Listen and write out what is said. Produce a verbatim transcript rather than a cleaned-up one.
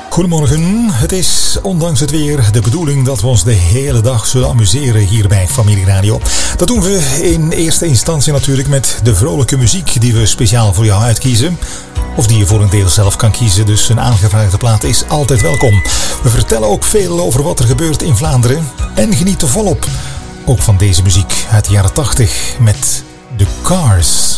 Goedemorgen, het is ondanks het weer de bedoeling dat we ons de hele dag zullen amuseren hier bij Familie Radio. Dat doen we in eerste instantie natuurlijk met de vrolijke muziek die we speciaal voor jou uitkiezen. Of die je voor een deel zelf kan kiezen, dus een aangevraagde plaat is altijd welkom. We vertellen ook veel over wat er gebeurt in Vlaanderen en genieten volop ook van deze muziek uit de jaren tachtig met The Cars.